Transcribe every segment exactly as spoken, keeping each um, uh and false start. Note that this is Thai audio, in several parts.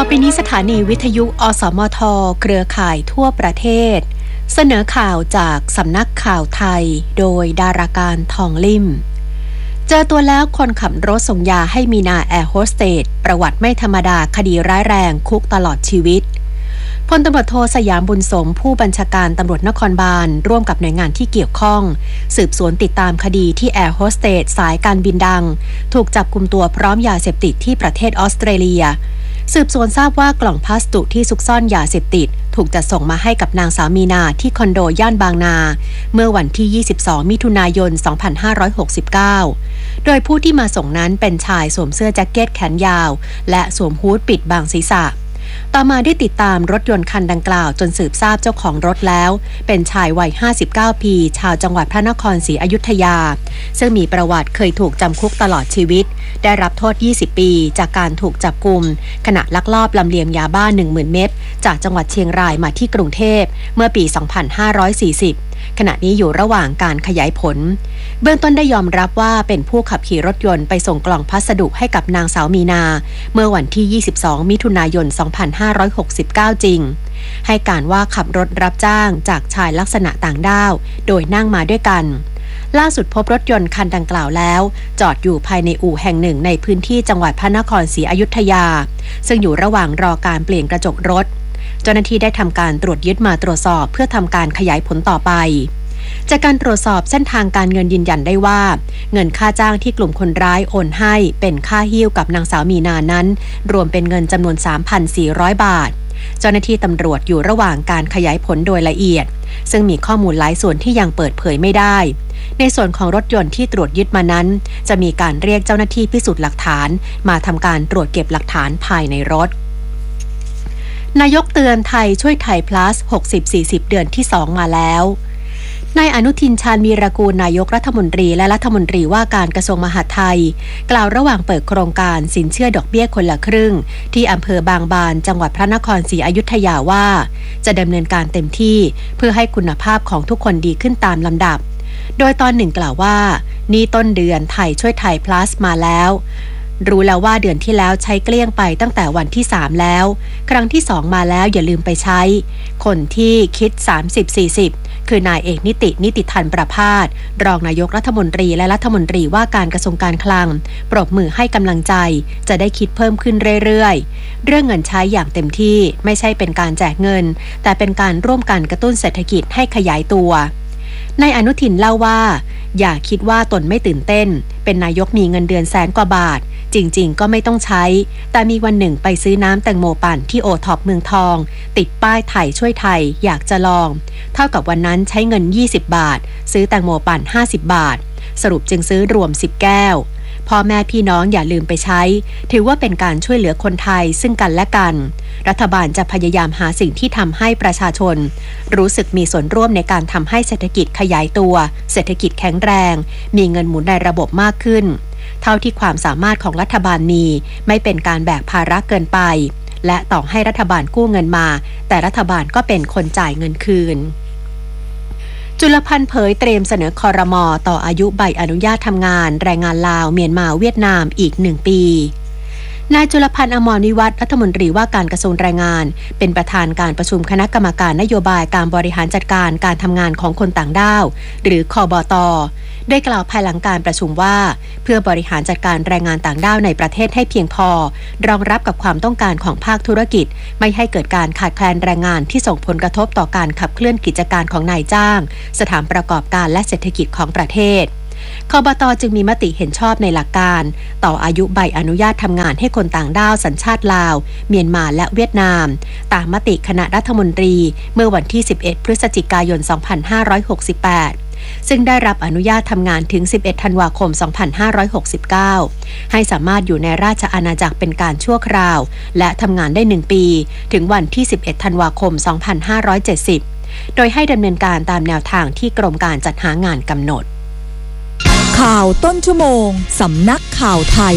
ไปนี้สถานีวิทยุอสมทเครือข่ายทั่วประเทศเสนอข่าวจากสำนักข่าวไทยโดยดาราการทองลิ่มเจอตัวแล้วคนขับรถส่งยาให้มีนาแอร์โฮสเตสประวัติไม่ธรรมดาคดีร้ายแรงคุกตลอดชีวิตพลตำรวจโทสยามบุญสมผู้บัญชาการตำรวจนครบาลร่วมกับหน่วยงานที่เกี่ยวข้องสืบสวนติดตามคดีที่แอร์โฮสเตสสายการบินดังถูกจับกุมตัวพร้อมยาเสพติดที่ประเทศออสเตรเลียสืบสวนทราบว่ากล่องพลาสติกที่ซุกซ่อนยาเสพติดถูกจัดส่งมาให้กับนางสาวมีนาที่คอนโดย่านบางนาเมื่อวันที่ยี่สิบสองมิถุนายนสองพันห้าร้อยหกสิบเก้าโดยผู้ที่มาส่งนั้นเป็นชายสวมเสื้อแจ็คเก็ตแขนยาวและสวมฮู้ดปิดบังศีรษะต่อมาได้ติดตามรถยนต์คันดังกล่าวจนสืบทราบเจ้าของรถแล้วเป็นชายวัยห้าสิบเก้าปีชาวจังหวัดพระนครศรีอยุธยาซึ่งมีประวัติเคยถูกจำคุกตลอดชีวิตได้รับโทษยี่สิบปีจากการถูกจับกุมขณะลักลอบลำเลียงยาบ้า หนึ่งหมื่น เม็ดจากจังหวัดเชียงรายมาที่กรุงเทพเมื่อปี สองพันห้าร้อยสี่สิบขณะนี้อยู่ระหว่างการขยายผลเบื้องต้นได้ยอมรับว่าเป็นผู้ขับขี่รถยนต์ไปส่งกล่องพัสดุให้กับนางสาวมีนาเมื่อวันที่ยี่สิบสองมิถุนายนสองพันห้าร้อยหกสิบเก้าจริงให้การว่าขับรถรับจ้างจากชายลักษณะต่างด้าวโดยนั่งมาด้วยกันล่าสุดพบรถยนต์คันดังกล่าวแล้วจอดอยู่ภายในอู่แห่งหนึ่งในพื้นที่จังหวัดพระนครศรีอยุธยาซึ่งอยู่ระหว่างรอการเปลี่ยนกระจกรถเจ้าหน้าที่ได้ทำการตรวจยึดมาตรวจสอบเพื่อทำการขยายผลต่อไปจากการตรวจสอบเส้นทางการเงินยืนยันได้ว่าเงินค่าจ้างที่กลุ่มคนร้ายโอนให้เป็นค่าหิ้วกับนางสาวมีนานั้นรวมเป็นเงินจำนวน สามพันสี่ร้อย บาทเจ้าหน้าที่ตำรวจอยู่ระหว่างการขยายผลโดยละเอียดซึ่งมีข้อมูลหลายส่วนที่ยังเปิดเผยไม่ได้ในส่วนของรถยนต์ที่ตรวจยึดมานั้นจะมีการเรียกเจ้าหน้าที่พิสูจน์หลักฐานมาทำการตรวจเก็บหลักฐานภายในรถนายกเตือนไทยช่วยไทย plus หกสิบ สี่สิบ เดือนที่สองมาแล้วนายอนุทินชาญวีรกูลนายกรัฐมนตรีและรัฐมนตรีว่าการกระทรวงมหาดไทยกล่าวระหว่างเปิดโครงการสินเชื่อดอกเบี้ยคนละครึ่งที่อำเภอบางบานจังหวัดพระนครศรีอยุธยาว่าจะดำเนินการเต็มที่เพื่อให้คุณภาพของทุกคนดีขึ้นตามลำดับโดยตอนหนึ่งกล่าวว่านี่ต้นเดือนไทยช่วยไทย plus มาแล้วรู้แล้วว่าเดือนที่แล้วใช้เกลี้ยงไปตั้งแต่วันที่สามแล้วครั้งที่สองมาแล้วอย่าลืมไปใช้คนที่คิด สามสิบ สี่สิบ คือนายเอกนิตินิติธันประภาสรองนายกรัฐมนตรีและรัฐมนตรีว่าการกระทรวงการคลังปรบมือให้กำลังใจจะได้คิดเพิ่มขึ้นเรื่อยๆเรื่องเงินใช้อย่างเต็มที่ไม่ใช่เป็นการแจกเงินแต่เป็นการร่วมกันกระตุ้นเศรษฐกิจให้ขยายตัวนายอนุทินเล่าว่าอย่าคิดว่าตนไม่ตื่นเต้นเป็นนายกมีเงินเดือนแสนกว่าบาทจริงๆก็ไม่ต้องใช้แต่มีวันหนึ่งไปซื้อน้ำแตงโมปั่นที่โอท็อปเมืองทองติดป้ายไทยช่วยไทยอยากจะลองเท่ากับวันนั้นใช้เงินยี่สิบบาทซื้อแตงโมปั่นห้าสิบบาทสรุปจึงซื้อรวมสิบแก้วพ่อแม่พี่น้องอย่าลืมไปใช้ถือว่าเป็นการช่วยเหลือคนไทยซึ่งกันและกันรัฐบาลจะพยายามหาสิ่งที่ทำให้ประชาชนรู้สึกมีส่วนร่วมในการทำให้เศรษฐกิจขยายตัวเศรษฐกิจแข็งแรงมีเงินหมุนในระบบมากขึ้นเท่าที่ความสามารถของรัฐบาลมีไม่เป็นการแบกภาระเกินไปและต่อให้รัฐบาลกู้เงินมาแต่รัฐบาลก็เป็นคนจ่ายเงินคืนจุลพันธ์เผยเตรียมเสนอครม.ต่ออายุใบอนุญาตทำงานแรงงานลาวเมียนมาเวียดนามอีกหนึ่งปีนายจุลพันธ์อมรวิวัฒน์รัฐมนตรีว่าการกระทรวงแรงงานเป็นประธานการประชุมคณะกรรมการนโยบายการบริหารจัดการการทำงานของคนต่างด้าวหรือคบต.ได้กล่าวภายหลังการประชุมว่าเพื่อบริหารจัดการแรงงานต่างด้าวในประเทศให้เพียงพอรองรับกับความต้องการของภาคธุรกิจไม่ให้เกิดการขาดแคลนแรงงานที่ส่งผลกระทบต่อการขับเคลื่อนกิจการของนายจ้างสถานประกอบการและเศรษฐกิจของประเทศคบต.จึงมีมติเห็นชอบในหลักการต่ออายุใบอนุญาตทำงานให้คนต่างด้าวสัญชาติลาวเมียนมาและเวียดนามตามมติคณะรัฐมนตรีเมื่อวันที่สิบเอ็ดพฤศจิกายนสองพันห้าร้อยหกสิบแปดซึ่งได้รับอนุญาตทำงานถึงสิบเอ็ดธันวาคมสองพันห้าร้อยหกสิบเก้าให้สามารถอยู่ในราชอาณาจักรเป็นการชั่วคราวและทำงานได้หนึ่งปีถึงวันที่สิบเอ็ดธันวาคมสองพันห้าร้อยเจ็ดสิบโดยให้ดำเนินการตามแนวทางที่กรมการจัดหางานกำหนดข่าวต้นชั่วโมงสำนักข่าวไทย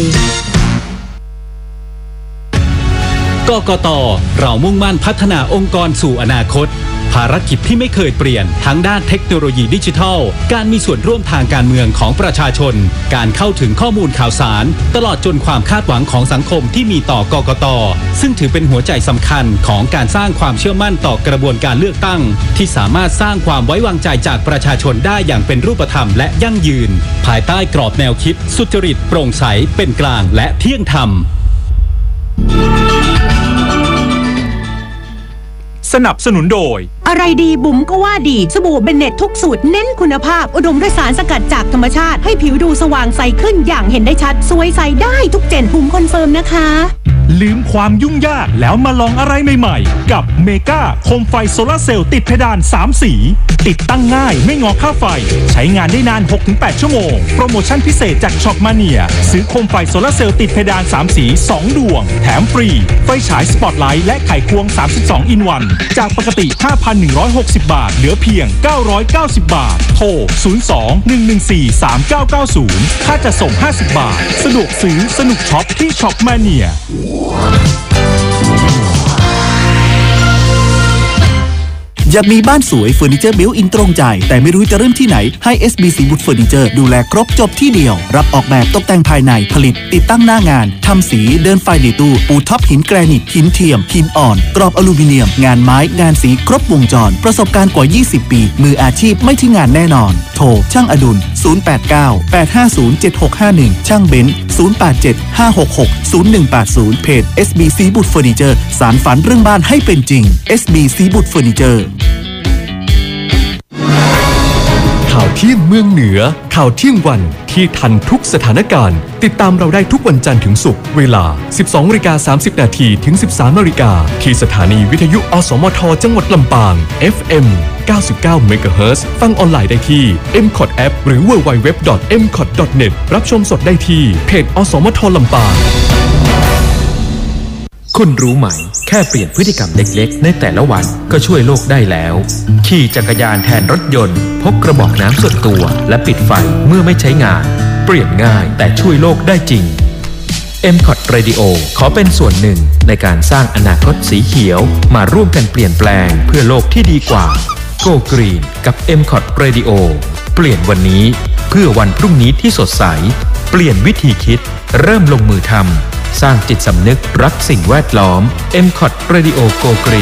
กกต.เรามุ่งมั่นพัฒนาองค์กรสู่อนาคตภารกิจที่ไม่เคยเปลี่ยนทั้งด้านเทคโนโลยีดิจิทัลการมีส่วนร่วมทางการเมืองของประชาชนการเข้าถึงข้อมูลข่าวสารตลอดจนความคาดหวังของสังคมที่มีต่อกกต.ซึ่งถือเป็นหัวใจสำคัญของการสร้างความเชื่อมั่นต่อกระบวนการเลือกตั้งที่สามารถสร้างความไว้วางใจจากประชาชนได้อย่างเป็นรูปธรรมและยั่งยืนภายใต้กรอบแนวคิดสุจริตโปร่งใสเป็นกลางและเที่ยงธรรมสนับสนุนโดยอะไรดีบุ๋มก็ว่าดีสบู่เบนเน็ตทุกสูตรเน้นคุณภาพอุดมด้วยสารสกัดจากธรรมชาติให้ผิวดูสว่างใสขึ้นอย่างเห็นได้ชัดสวยใสได้ทุกเจนบุ๋มคอนเฟิร์มนะคะลืมความยุ่งยากแล้วมาลองอะไรใหม่ๆกับเมกาโคมไฟโซลาร์เซลล์ติดเพดานสามสีติดตั้งง่ายไม่งอค่าไฟใช้งานได้นาน หกถึงแปด ชั่วโมงโปรโมชั่นพิเศษจากช็อปมาเนียซื้อโคมไฟโซลาร์เซลล์ติดเพดานสามสีสองดวงแถมฟรีไฟฉายสปอตไลท์และไขควงสามสิบสองอินวันจากปกติ ห้าพันหนึ่งร้อยหกสิบ บาทเหลือเพียงเก้าร้อยเก้าสิบ บาทโทรศูนย์ สอง หนึ่ง หนึ่ง สี่ สาม เก้า เก้า ศูนย์ค่าจัดส่งห้าสิบบาทสะดวกซื้อสนุกช็อปที่ช็อปมาเนียอยากมีบ้านสวยเฟอร์นิเจอร์บิวอินตรงใจแต่ไม่รู้จะเริ่มที่ไหนให้ เอส บี ซี Wood Furniture ดูแลครบจบที่เดียวรับออกแบบตกแต่งภายในผลิตติดตั้งหน้างานทำสีเดินไฟในตู้ปูท็อปหินแกรนิตหินเทียมหินอ่อนกรอบอลูมิเนียมงานไม้งานสีครบวงจรประสบการณ์กว่ายี่สิบปีมืออาชีพไม่ทิ้งงานแน่นอนโทรช่างอดุลศูนย์ แปด เก้า แปด ห้า ศูนย์ เจ็ด หก ห้า หนึ่งช่างเบนซ์ศูนย์ แปด เจ็ด ห้า หก หก ศูนย์ หนึ่ง แปด ศูนย์เพจ เอส บี ซี Wood Furniture สานฝันเรื่องบ้านให้เป็นจริง เอส บี ซี Wood Furniture ข่าวเที่ยงเมืองเหนือข่าวเที่ยงวันที่ทันทุกสถานการณ์ติดตามเราได้ทุกวันจันทร์ถึงศุกร์เวลา สิบสองนาฬิกาสามสิบ นาทีถึง สิบสามนาฬิกาที่สถานีวิทยุอสมทจังหวัดลำปาง เอฟ เอ็ม เก้าสิบเก้า เมกะเฮิรตซ์ ฟังออนไลน์ได้ที่ เอ็ม คอท App หรือ ดับเบิลยู ดับเบิลยู ดับเบิลยู ดอท เอ็ม คอท ดอท เน็ต รับชมสดได้ที่เพจอสมทลำปางคุณรู้ไหมแค่เปลี่ยนพฤติกรรมเล็กๆในแต่ละวันก็ช่วยโลกได้แล้วขี่จักรยานแทนรถยนต์พกกระบอกน้ำส่วนตัวและปิดไฟเมื่อไม่ใช้งานเปลี่ยนง่ายแต่ช่วยโลกได้จริง เอ็ม คอท Radio ขอเป็นส่วนหนึ่งในการสร้างอนาคตสีเขียวมาร่วมกันเปลี่ยนแปลงเพื่อโลกที่ดีกว่า Go Green กับ เอ็ม คอท Radio เปลี่ยนวันนี้เพื่อวันพรุ่งนี้ที่สดใสเปลี่ยนวิธีคิดเริ่มลงมือทำสร้างจิตสำนึกรักสิ่งแวดล้อม เอ็ม คอท Radio Go Green